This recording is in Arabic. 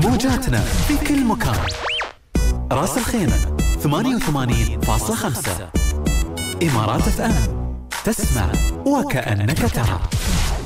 موجاتنا في كل مكان. راس الخيمة 88.5. إمارات FM، تسمع وكأنك ترى.